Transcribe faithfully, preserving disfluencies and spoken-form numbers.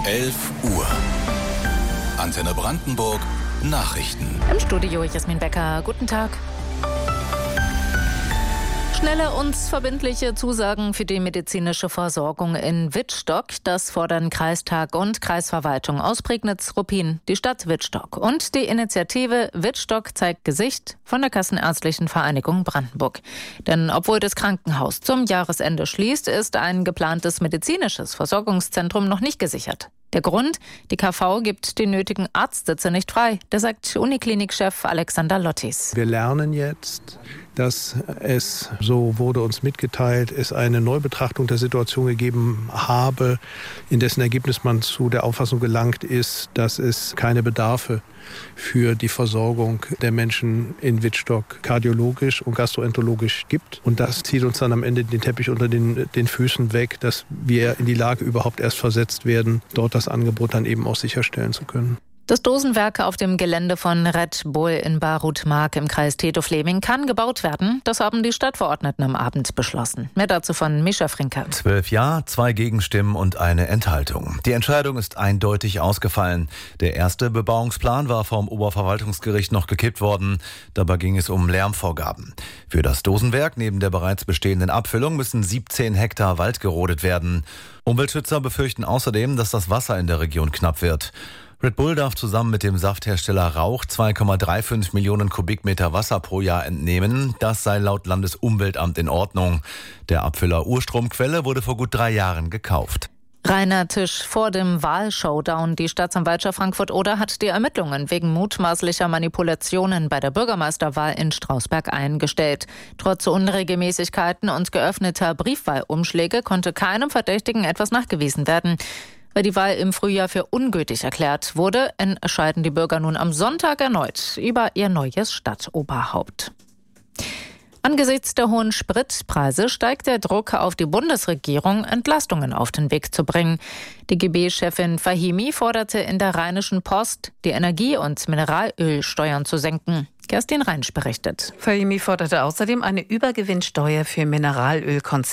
elf Uhr. Antenne Brandenburg Nachrichten. Im Studio Jasmin Becker. Guten Tag. Schnelle und verbindliche Zusagen für die medizinische Versorgung in Wittstock. Das fordern Kreistag und Kreisverwaltung aus Prignitz, Ruppin, die Stadt Wittstock und die Initiative Wittstock zeigt Gesicht von der Kassenärztlichen Vereinigung Brandenburg. Denn obwohl das Krankenhaus zum Jahresende schließt, ist ein geplantes medizinisches Versorgungszentrum noch nicht gesichert. Der Grund? Die K V gibt die nötigen Arztsitze nicht frei. Das sagt Uniklinikchef Alexander Lottis. Wir lernen jetzt, dass es, so wurde uns mitgeteilt, es eine Neubetrachtung der Situation gegeben habe, in dessen Ergebnis man zu der Auffassung gelangt ist, dass es keine Bedarfe für die Versorgung der Menschen in Wittstock kardiologisch und gastroenterologisch gibt. Und das zieht uns dann am Ende den Teppich unter den, den Füßen weg, dass wir in die Lage überhaupt erst versetzt werden, dort das Angebot dann eben auch sicherstellen zu können. Das Dosenwerk auf dem Gelände von Red Bull in Barutmark im Kreis Tetow-Fleming kann gebaut werden. Das haben die Stadtverordneten am Abend beschlossen. Mehr dazu von Mischa Frinker. Zwölf Ja, zwei Gegenstimmen und eine Enthaltung. Die Entscheidung ist eindeutig ausgefallen. Der erste Bebauungsplan war vom Oberverwaltungsgericht noch gekippt worden. Dabei ging es um Lärmvorgaben. Für das Dosenwerk neben der bereits bestehenden Abfüllung müssen siebzehn Hektar Wald gerodet werden. Umweltschützer befürchten außerdem, dass das Wasser in der Region knapp wird. Red Bull darf zusammen mit dem Safthersteller Rauch zwei Komma fünfunddreißig Millionen Kubikmeter Wasser pro Jahr entnehmen. Das sei laut Landesumweltamt in Ordnung. Der Abfüller Urstromquelle wurde vor gut drei Jahren gekauft. Reiner Tisch vor dem Wahlshowdown. Die Staatsanwaltschaft Frankfurt-Oder hat die Ermittlungen wegen mutmaßlicher Manipulationen bei der Bürgermeisterwahl in Strausberg eingestellt. Trotz Unregelmäßigkeiten und geöffneter Briefwahlumschläge konnte keinem Verdächtigen etwas nachgewiesen werden. Weil die Wahl im Frühjahr für ungültig erklärt wurde, entscheiden die Bürger nun am Sonntag erneut über ihr neues Stadtoberhaupt. Angesichts der hohen Spritpreise steigt der Druck auf die Bundesregierung, Entlastungen auf den Weg zu bringen. Die G B-Chefin Fahimi forderte in der Rheinischen Post, die Energie- und Mineralölsteuern zu senken. Kerstin Reinsch berichtet. Fahimi forderte außerdem eine Übergewinnsteuer für Mineralölkonzerne.